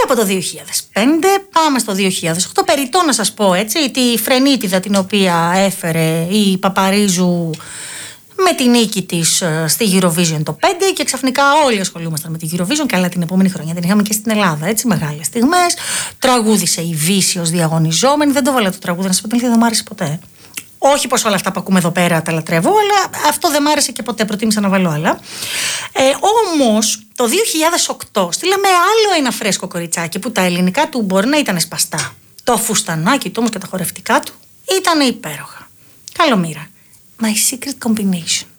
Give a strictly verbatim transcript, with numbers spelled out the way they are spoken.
Από το δύο χιλιάδες πέντε πάμε στο δύο χιλιάδες οκτώ. Περιττό να σας πω έτσι, τη φρενίτιδα την οποία έφερε η Παπαρίζου με την νίκη της στη Eurovision το πέντε και ξαφνικά όλοι ασχολούμασταν με τη Eurovision. Καλά, την επόμενη χρονιά την είχαμε και στην Ελλάδα, έτσι, μεγάλες στιγμές. Τραγούδισε η Βύση ως διαγωνιζόμενη. Δεν το βάλα το τραγούδι, να σας πω την αλήθεια, δεν μ' άρεσε ποτέ. Όχι πως όλα αυτά που ακούμε εδώ πέρα τα λατρεύω, αλλά αυτό δεν μ' άρεσε και ποτέ. Προτίμησα να βάλω άλλα. Ε, όμως το δύο χιλιάδες οκτώ στείλαμε άλλο ένα φρέσκο κοριτσάκι που τα ελληνικά του μπορεί να ήταν σπαστά. Το φουστανάκι του όμως και τα χορευτικά του ήταν υπέροχα. Καλομήρα. My Secret Combination.